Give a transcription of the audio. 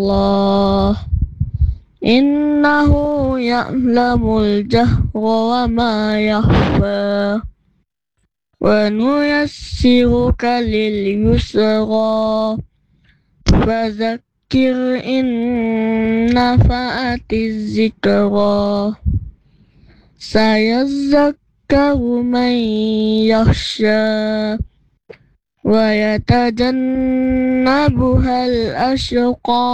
الله إنه يعلم الجهر وما يخفى ونيسرك لليسرى فذكر إن نفعت الذكرى سيذكر من يخشى ويتجنبها الأشقى